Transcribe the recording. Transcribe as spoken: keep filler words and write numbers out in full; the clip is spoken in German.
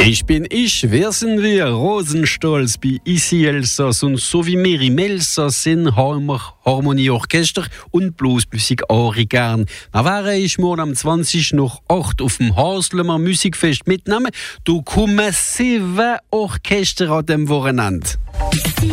Ich bin ich, wer sind wir? Rosenstolz bei Isi Elsass und so wie wir im Elsass sind, haben wir Harmonieorchester und Bluesmusik auch gern. Da wäre ich morgen am zwanzig noch acht auf dem Haslemer Musikfest mitnehmen. Du kommst sieben Orchester an dem Wochenende.